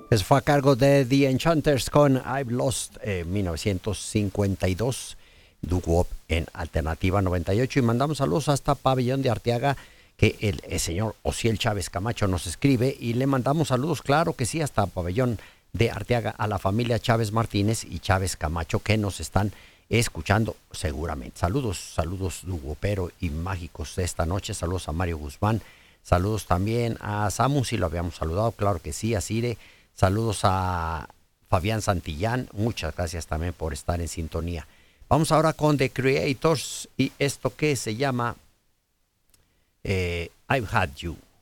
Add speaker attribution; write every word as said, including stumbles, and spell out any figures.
Speaker 1: Eso fue a cargo de The Enchanters con I've Lost eh, mil novecientos cincuenta y dos, doo-wop en Alternativa noventa y ocho. Y mandamos saludos hasta Pabellón de Arteaga, que el, el señor Osiel Chávez Camacho nos escribe, y le mandamos saludos, claro que sí, hasta Pabellón de Arteaga, a la familia Chávez Martínez y Chávez Camacho, que nos están escuchando seguramente. Saludos, saludos doo-wopero y mágicos de esta noche. Saludos a Mario Guzmán, saludos también a Samu, si lo habíamos saludado, claro que sí, a Cire. Saludos a Fabián Santillán, muchas gracias también por estar en sintonía. Vamos ahora con The Creators y esto que se llama eh, I've Had You.